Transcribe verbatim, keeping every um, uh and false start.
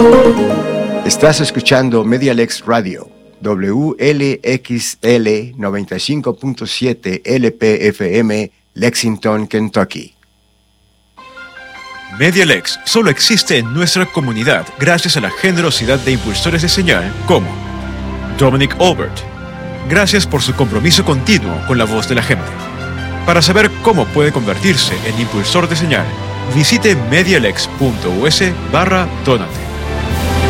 Estás escuchando Medialex Radio, W L X L noventa y cinco punto siete L P F M, Lexington, Kentucky. Medialex solo existe en nuestra comunidad gracias a la generosidad de impulsores de señal como Dominic Albert. Gracias por su compromiso continuo con la voz de la gente. Para saber cómo puede convertirse en impulsor de señal, visite medialex punto u s barra donate.